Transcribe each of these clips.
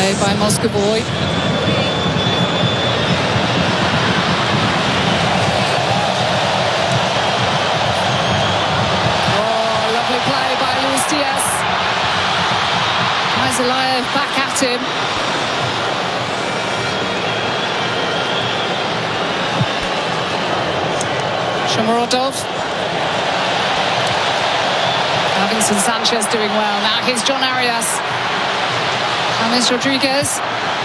play by Moscovoy. Oh, lovely play by Luis Diaz. Zelayev back at him. Shomurodov. Davinson Sanchez doing well. Now here's John Arias. James Rodriguez.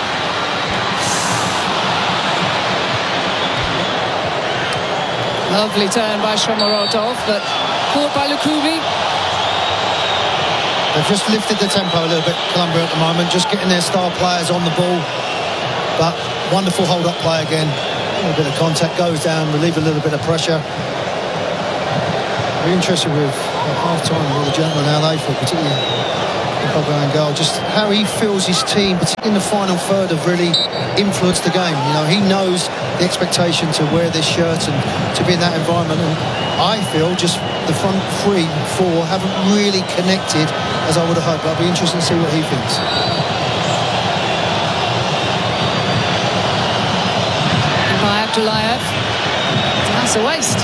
Lovely turn by Shomurodov, but caught by Lukubi. They've just lifted the tempo a little bit, Colombia, at the moment, just getting their star players on the ball. But wonderful hold-up play again. A little bit of contact, goes down, relieve a little bit of pressure. Very interested with half-time with the gentlemen, how they feel, particularly Pablo Angel, just how he feels his team, particularly in the final third, have really influenced the game. You know, he knows the expectation to wear this shirt and to be in that environment. And I feel just the front 3, 4 haven't really connected as I would have hoped. I'll be interested to see what he thinks. By Abdullayev. That's a waste.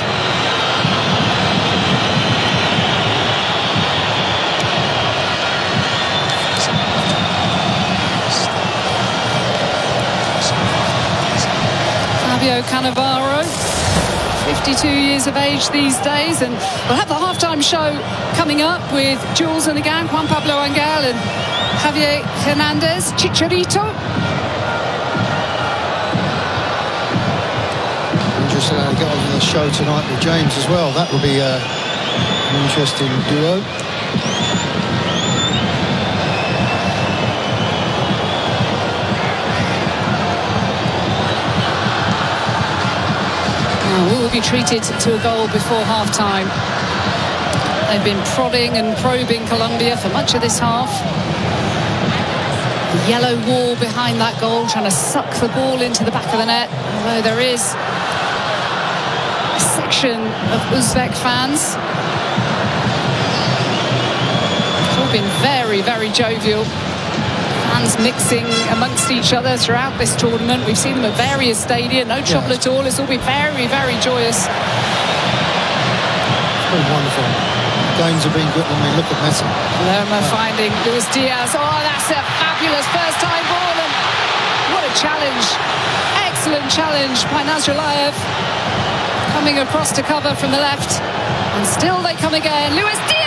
Fabio Cannavaro, 52 years of age these days, and we'll have the halftime show coming up with Jules and the gang, Juan Pablo Angel and Javier Hernandez, Chicharito. Interesting how to get on the show tonight with James as well. That will be an interesting duo. We will be treated to a goal before half-time. They've been prodding and probing Colombia for much of this half. The yellow wall behind that goal, trying to suck the ball into the back of the net. Although there is a section of Uzbek fans. It's all been very, very jovial. Fans mixing amongst each other throughout this tournament. We've seen them at various stadia, no trouble at all. It's all been very, very joyous. It's been wonderful. Games have been good. I mean, look at Messi. Lerma finding Luis Diaz. Oh, that's a fabulous first-time ball, and what a challenge. Excellent challenge by Nazarbayev. Coming across to cover from the left. And still they come again. Luis Diaz!